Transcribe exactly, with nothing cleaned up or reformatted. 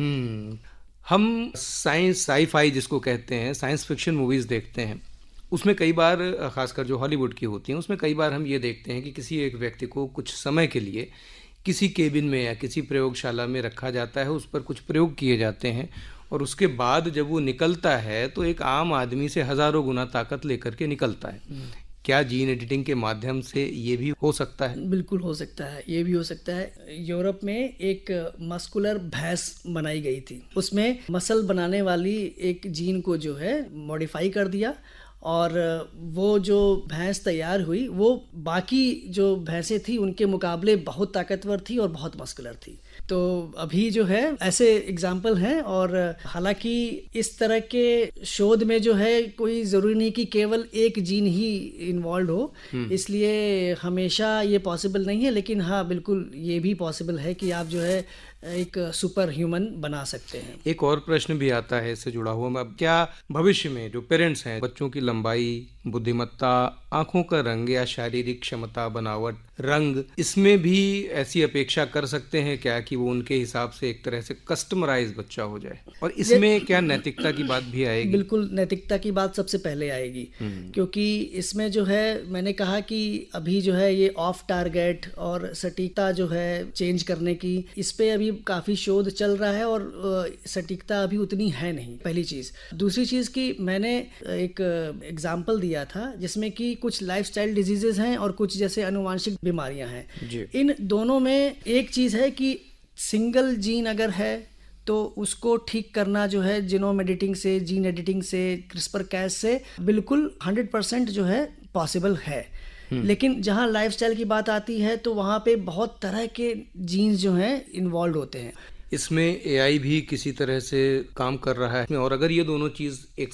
हम्म हम science sci-fi जिसको कहते हैं, साइंस फिक्शन मूवीज़ देखते हैं। उसमें कई बार ख़ासकर जो हॉलीवुड की होती हैं, उसमें कई बार हम ये देखते हैं कि किसी एक व्यक्ति को कुछ समय के लिए किसी केबिन में या किसी प्रयोगशाला में रखा जाता है, उस पर कुछ प्रयोग किए जाते हैं और उसके बाद जब वो निकलता है तो एक आम आदमी से हज़ारों गुना ताकत लेकर के निकलता है। क्या जीन एडिटिंग के माध्यम से ये भी हो सकता है? बिल्कुल हो सकता है, ये भी हो सकता है। यूरोप में एक मस्कुलर भैंस बनाई गई थी, उसमें मसल बनाने वाली एक जीन को जो है मॉडिफाई कर दिया और वो जो भैंस तैयार हुई वो बाकी जो भैंसें थी उनके मुकाबले बहुत ताकतवर थी और बहुत मस्कुलर थी। तो अभी जो है ऐसे एग्जाम्पल हैं और हालांकि इस तरह के शोध में जो है कोई ज़रूरी नहीं कि केवल एक जीन ही इन्वॉल्व हो, इसलिए हमेशा ये पॉसिबल नहीं है, लेकिन हाँ बिल्कुल ये भी पॉसिबल है कि आप जो है एक सुपर ह्यूमन बना सकते हैं। एक और प्रश्न भी आता है इससे जुड़ा हुआ, अब क्या भविष्य में जो पेरेंट्स हैं बच्चों की लंबाई, बुद्धिमत्ता, आंखों का रंग या शारीरिक क्षमता, बनावट, रंग, इसमें भी ऐसी अपेक्षा कर सकते हैं क्या कि वो उनके हिसाब से एक तरह से कस्टमाइज बच्चा हो जाए? और इसमें क्या नैतिकता की बात भी आएगी? बिल्कुल नैतिकता की बात सबसे पहले आएगी, क्योंकि इसमें जो है मैंने कहा कि अभी जो है ये ऑफ टारगेट और सटीकता जो है चेंज करने की, इस पे अभी काफ़ी शोध चल रहा है और सटीकता अभी उतनी है नहीं, पहली चीज़। दूसरी चीज़ कि मैंने एक एग्जाम्पल दिया था जिसमें कि कुछ लाइफस्टाइल डिजीजेज हैं और कुछ जैसे अनुवांशिक बीमारियां हैं। इन दोनों में एक चीज़ है कि सिंगल जीन अगर है तो उसको ठीक करना जो है जीनोम एडिटिंग से, जीन एडिटिंग से, क्रिस्पर कैस से बिल्कुल हंड्रेड परसेंट जो है पॉसिबल है। लेकिन जहाँ लाइफस्टाइल की बात आती है तो वहाँ पे बहुत तरह के जीन्स जो हैं इन्वॉल्व होते हैं। इसमें एआई भी किसी तरह से काम कर रहा है और अगर ये दोनों चीज़ एक